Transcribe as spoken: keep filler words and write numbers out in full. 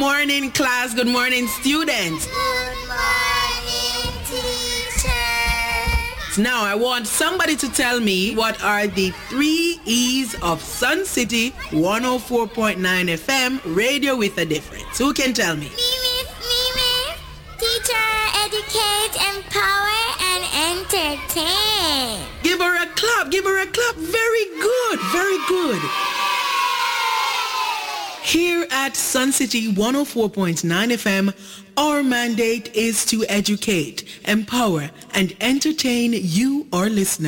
morning, class. Good morning, students. Good morning, teacher. Now, I want somebody to tell me what are the three E's of Sun City one oh four point nine F M, radio with a difference. Who can tell me? Me, miss, me, miss. Teacher, educate, empower, and entertain. Give her a clap. Give her a clap. Very good. Very good. Here at Sun City one oh four point nine F M, our mandate is to educate, empower, and entertain you, our listeners.